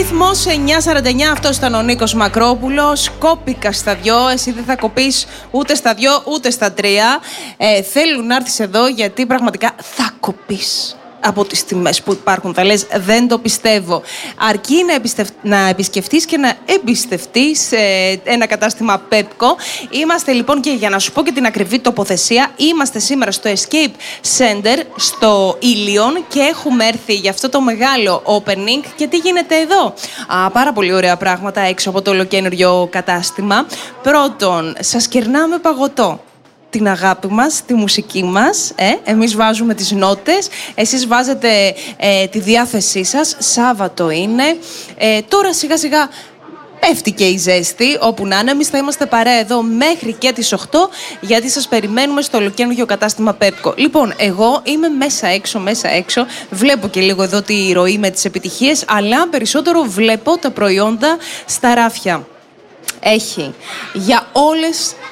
Ρυθμός 9:49, αυτός ήταν ο Νίκος Μακρόπουλος. Κόπηκα στα δυο, εσύ δεν θα κοπείς ούτε στα δυο ούτε στα τρία. Θέλω να έρθεις εδώ γιατί πραγματικά θα κοπείς από τις τιμές που υπάρχουν. Θα λες, δεν το πιστεύω. Αρκεί να επισκεφτείς και να εμπιστευτείς ένα κατάστημα Pepco. Είμαστε λοιπόν, και για να σου πω και την ακριβή τοποθεσία, είμαστε σήμερα στο Escape Center στο Ήλιον και έχουμε έρθει για αυτό το μεγάλο opening. Και τι γίνεται εδώ? Πάρα πολύ ωραία πράγματα έξω από το ολοκαίνουργιο κατάστημα. Πρώτον, σας κερνάμε παγωτό. Την αγάπη μας, τη μουσική μας, εμείς βάζουμε τις νότες, εσείς βάζετε τη διάθεσή σας. Σάββατο είναι, τώρα σιγά σιγά πέφτει και η ζέστη, όπου να είναι. Εμείς θα είμαστε παρέα εδώ μέχρι και τις 8, γιατί σας περιμένουμε στο ολοκαίνουργιο κατάστημα Pepco. Λοιπόν, εγώ είμαι μέσα έξω, βλέπω και λίγο εδώ τη ροή με τις επιτυχίες, αλλά περισσότερο βλέπω τα προϊόντα στα ράφια. Έχει για όλες